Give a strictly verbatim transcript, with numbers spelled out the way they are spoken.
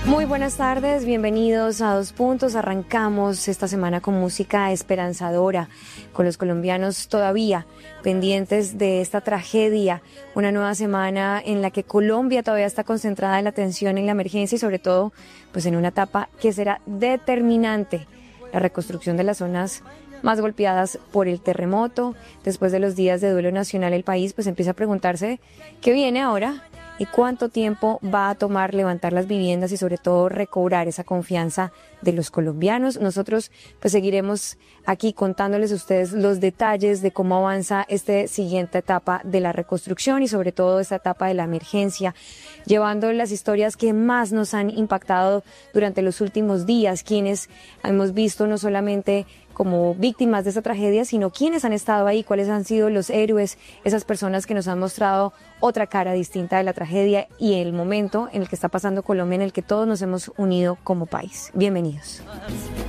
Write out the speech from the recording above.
Muy buenas tardes, bienvenidos a Dos Puntos. Arrancamos esta semana con música esperanzadora, con los colombianos todavía pendientes de esta tragedia, una nueva semana en la que Colombia todavía está concentrada en la atención en la emergencia y sobre todo pues en una etapa que será determinante, la reconstrucción de las zonas más golpeadas por el terremoto. Después de los días de duelo nacional, el país pues empieza a preguntarse qué viene ahora y cuánto tiempo va a tomar levantar las viviendas y sobre todo recobrar esa confianza de los colombianos. Nosotros pues seguiremos aquí contándoles a ustedes los detalles de cómo avanza esta siguiente etapa de la reconstrucción y sobre todo esta etapa de la emergencia, llevando las historias que más nos han impactado durante los últimos días, quienes hemos visto no solamente como víctimas de esta tragedia, sino quienes han estado ahí, cuáles han sido los héroes, esas personas que nos han mostrado otra cara distinta de la tragedia y el momento en el que está pasando Colombia, en el que todos nos hemos unido como país. Bienvenidos.